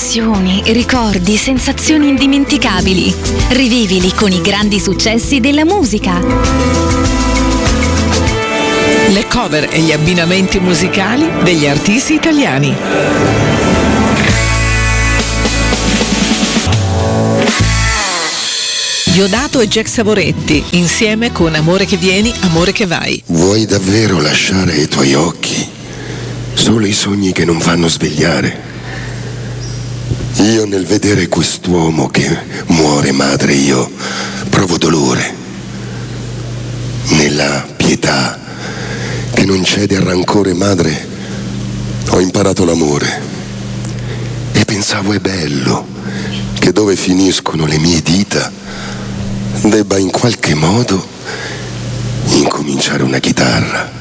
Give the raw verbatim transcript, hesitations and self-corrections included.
Emozioni, ricordi, sensazioni indimenticabili. Rivivili con i grandi successi della musica. Le cover e gli abbinamenti musicali degli artisti italiani. Diodato e Jack Savoretti, insieme con Amore che vieni, amore che vai. Vuoi davvero lasciare ai tuoi occhi solo i sogni che non fanno svegliare? Io nel vedere quest'uomo che muore, madre, io provo dolore. Nella pietà che non cede al rancore, madre, ho imparato l'amore. E pensavo è bello che dove finiscono le mie dita debba in qualche modo incominciare una chitarra.